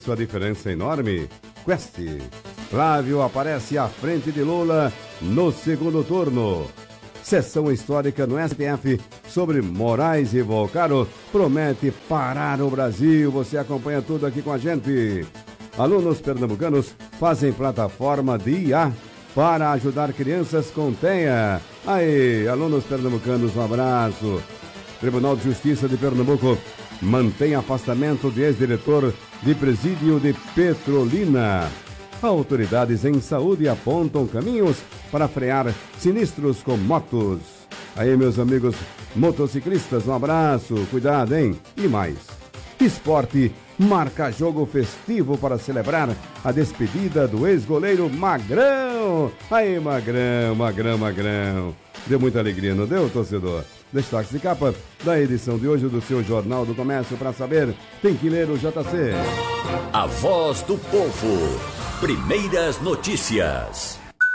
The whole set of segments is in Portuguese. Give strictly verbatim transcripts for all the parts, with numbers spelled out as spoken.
Sua diferença é enorme. Quest. Flávio aparece à frente de Lula no segundo turno. Sessão histórica no S T F sobre Moraes e Volcaro promete parar o Brasil. Você acompanha tudo aqui com a gente. Alunos pernambucanos fazem plataforma de I A para ajudar crianças com T E A. Aí, alunos pernambucanos, um abraço. Tribunal de Justiça de Pernambuco mantém afastamento de ex-diretor de presídio de Petrolina. Autoridades em saúde apontam caminhos para frear sinistros com motos. Aí, meus amigos motociclistas, um abraço, cuidado, hein? E mais. Esporte marca jogo festivo para celebrar a despedida do ex-goleiro Magrão. Aí, Magrão, Magrão, Magrão. Deu muita alegria, não deu, torcedor? Destaques de capa da edição de hoje do seu Jornal do Comércio. Para saber, tem que ler o J C. A voz do povo. Primeiras notícias.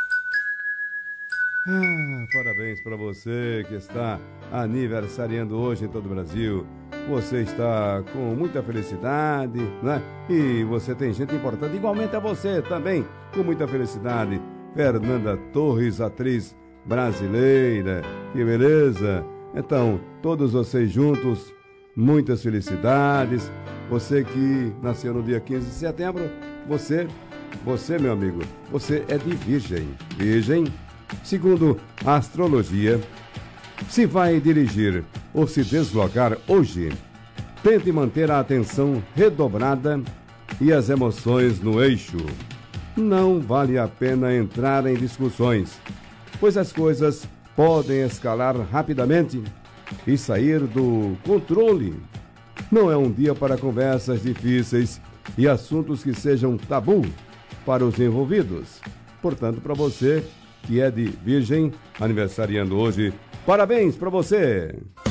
Ah, parabéns para você que está aniversariando hoje em todo o Brasil. Você está com muita felicidade, né? E você tem gente importante, igualmente a você também, com muita felicidade. Fernanda Torres, atriz brasileira, que beleza! Então, todos vocês juntos, muitas felicidades. Você que nasceu no dia quinze de setembro, você, você, meu amigo, você é de Virgem. Virgem, segundo a astrologia, se vai dirigir ou se deslocar hoje, tente manter a atenção redobrada e as emoções no eixo. Não vale a pena entrar em discussões, pois as coisas podem escalar rapidamente e sair do controle. Não é um dia para conversas difíceis e assuntos que sejam tabu para os envolvidos. Portanto, para você que é de Virgem, aniversariando hoje, parabéns para você!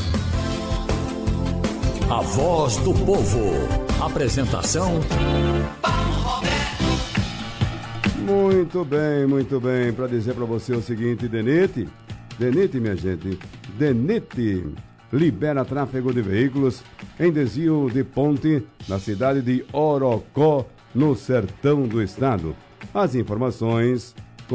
A voz do povo. Apresentação Paulo Roberto. Muito bem, muito bem. Para dizer para você o seguinte, DENIT, DENIT, minha gente, DENIT libera tráfego de veículos em desvio de ponte na cidade de Orocó, no sertão do estado. As informações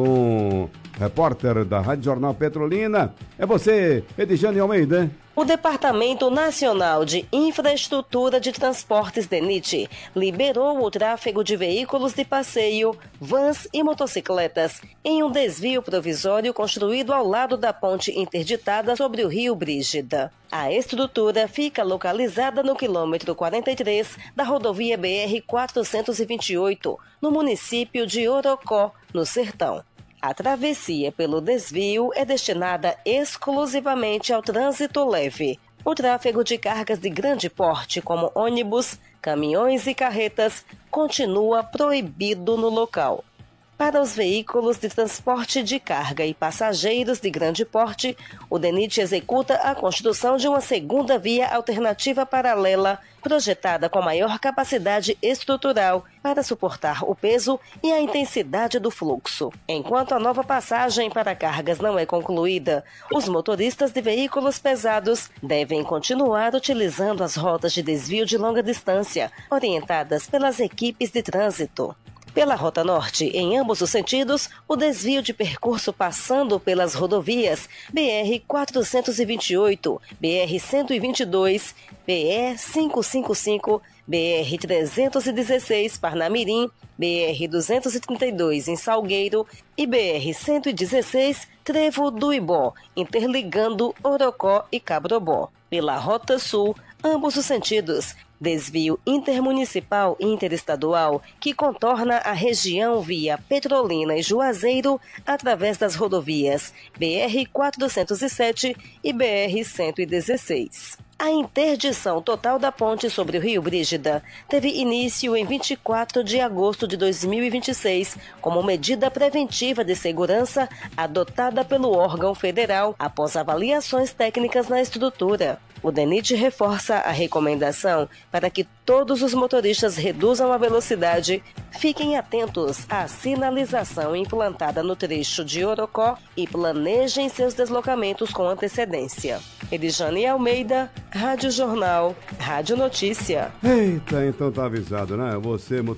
com o repórter da Rádio Jornal Petrolina. É você, Edjane Almeida. O Departamento Nacional de Infraestrutura de Transportes, DENIT, liberou o tráfego de veículos de passeio, vans e motocicletas em um desvio provisório construído ao lado da ponte interditada sobre o Rio Brígida. A estrutura fica localizada no quilômetro quarenta e três da rodovia B R quatrocentos e vinte e oito, no município de Orocó, no Sertão. A travessia pelo desvio é destinada exclusivamente ao trânsito leve. O tráfego de cargas de grande porte, como ônibus, caminhões e carretas, continua proibido no local. Para os veículos de transporte de carga e passageiros de grande porte, o DENIT executa a construção de uma segunda via alternativa paralela, projetada com maior capacidade estrutural para suportar o peso e a intensidade do fluxo. Enquanto a nova passagem para cargas não é concluída, os motoristas de veículos pesados devem continuar utilizando as rotas de desvio de longa distância, orientadas pelas equipes de trânsito. Pela Rota Norte, em ambos os sentidos, o desvio de percurso passando pelas rodovias B R quatrocentos e vinte e oito, B R cento e vinte e dois, B E quinhentos e cinquenta e cinco, B R trezentos e dezesseis Parnamirim, B R duzentos e trinta e dois em Salgueiro e B R cento e dezesseis Trevo do Ibó, interligando Orocó e Cabrobó. Pela Rota Sul, ambos os sentidos, desvio intermunicipal e interestadual que contorna a região via Petrolina e Juazeiro através das rodovias B R quatrocentos e sete e B R cento e dezesseis. A interdição total da ponte sobre o Rio Brígida teve início em vinte e quatro de agosto de dois mil e vinte e seis, como medida preventiva de segurança adotada pelo órgão federal após avaliações técnicas na estrutura. O DENIT reforça a recomendação para que todos os motoristas reduzam a velocidade, fiquem atentos à sinalização implantada no trecho de Orocó e planejem seus deslocamentos com antecedência. Edjane Almeida, Rádio Jornal, Rádio Notícia. Eita, então tá avisado, né? Você, motorista.